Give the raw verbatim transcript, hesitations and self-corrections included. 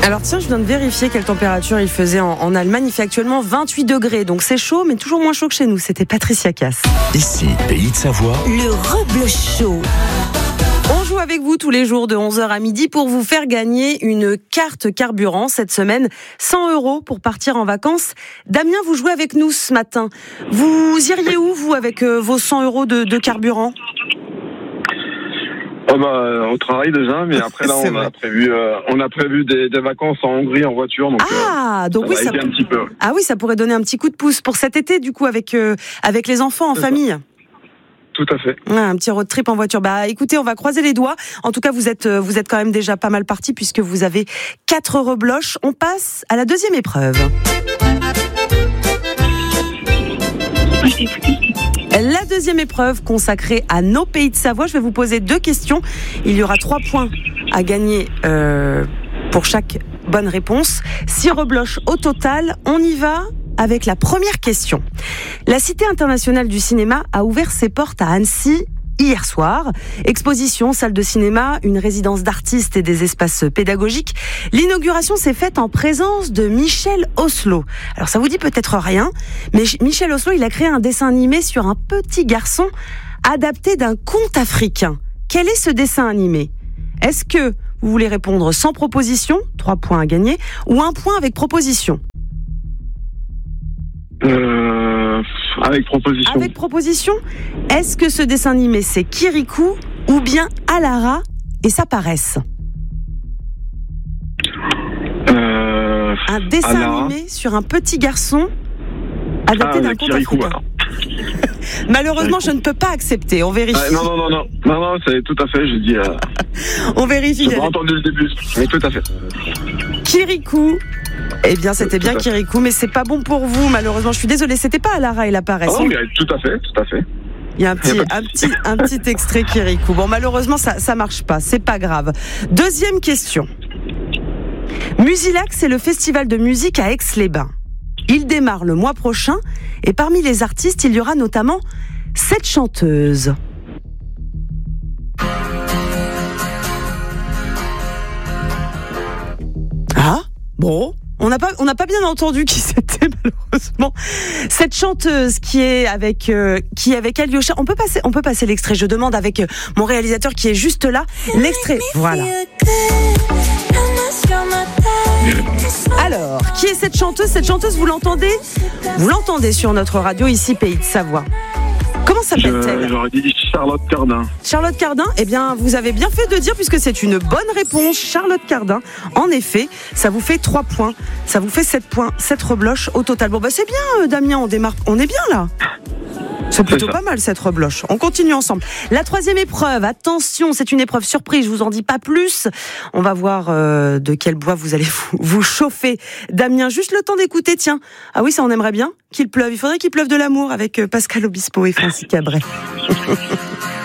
Alors tiens, je viens de vérifier quelle température il faisait en, en Allemagne. Il fait actuellement vingt-huit degrés, donc c'est chaud, mais toujours moins chaud que chez nous. C'était Patricia Cass. Ici, Pays de Savoie. Le Rebloch Show. On joue avec vous tous les jours de onze heures à midi pour vous faire gagner une carte carburant. Cette semaine, cent euros pour partir en vacances. Damien, vous jouez avec nous ce matin. Vous iriez où, vous, avec euh, vos cent euros de, de carburant ? Oh bah, au travail déjà, mais après là on a prévu, euh, on a prévu des, des vacances en Hongrie en voiture, donc ah, euh, donc ça oui, va ça aider un petit peu. Ah oui, ça pourrait donner un petit coup de pouce pour cet été, du coup, avec euh, avec les enfants en C'est famille. Ça. Tout à fait. Ouais, un petit road trip en voiture. Bah, écoutez, on va croiser les doigts. En tout cas, vous êtes vous êtes quand même déjà pas mal parti puisque vous avez quatre rebloches. On passe à la deuxième épreuve. La deuxième épreuve consacrée à nos pays de Savoie. Je vais vous poser deux questions. Il y aura trois points à gagner euh, pour chaque bonne réponse. Six rebloches au total. On y va avec la première question. La Cité internationale du cinéma a ouvert ses portes à Annecy hier soir. Exposition, salle de cinéma, une résidence d'artistes et des espaces pédagogiques. L'inauguration s'est faite en présence de Michel Oslo. Alors ça vous dit peut-être rien, mais Michel Oslo, il a créé un dessin animé sur un petit garçon adapté d'un conte africain. Quel est ce dessin animé ? Est-ce que vous voulez répondre sans proposition, trois points à gagner, ou un point avec proposition ? Euh, avec proposition. Avec proposition, est-ce que ce dessin animé c'est Kirikou ou bien Alara et sa paresse ? Euh, un dessin Alara. animé sur un petit garçon adapté ah, d'un conte Kirikou, africain. alors. Malheureusement, Kirikou. je ne peux pas accepter. On vérifie. Ah, non, non, non, non, non, non, c'est tout à fait. J'ai dit. Euh, On vérifie. j'ai pas entendu le début, mais tout à fait. Kirikou. Eh bien, c'était Tout bien à fait. Kirikou, mais c'est pas bon pour vous, malheureusement. Je suis désolée, c'était pas Alara et la paresse. Oh, mais tout à fait, tout à fait. Il y a un petit, un petit, un petit extrait Kirikou. Bon, malheureusement, ça, ça marche pas. C'est pas grave. Deuxième question. Musilac, c'est le festival de musique à Aix-les-Bains. Il démarre le mois prochain et parmi les artistes, il y aura notamment cette chanteuse. Ah, bon. On n'a pas, on n'a pas bien entendu qui c'était malheureusement. Cette chanteuse qui est avec, euh, qui est avec Alyosha. On peut passer, on peut passer l'extrait. Je demande avec euh, mon réalisateur qui est juste là l'extrait. Voilà. Alors, qui est cette chanteuse ? Cette chanteuse, vous l'entendez ? Vous l'entendez sur notre radio ici, Pays de Savoie. Comment s'appelle-t-elle ? Je, J'aurais dit Charlotte Cardin. Charlotte Cardin, eh bien, vous avez bien fait de dire puisque c'est une bonne réponse. Charlotte Cardin, en effet, ça vous fait trois points. Ça vous fait sept points, sept rebloches au total. Bon, bah, c'est bien, euh, Damien, on démarre. On est bien là. C'est plutôt C'est ça. pas mal cette rebloche. On continue ensemble. La troisième épreuve, attention, c'est une épreuve surprise, je vous en dis pas plus. On va voir euh, de quel bois vous allez vous, vous chauffer. Damien, juste le temps d'écouter, tiens. Ah oui, ça on aimerait bien qu'il pleuve. Il faudrait qu'il pleuve de l'amour avec euh, Pascal Obispo et Francis Cabret.